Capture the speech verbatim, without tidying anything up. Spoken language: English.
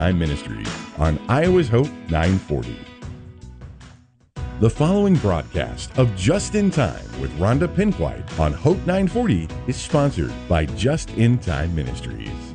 Time Ministries on Iowa's Hope nine forty. The following broadcast of Just in Time with Rhonda Pinkwite on Hope nine forty is sponsored by Just in Time Ministries.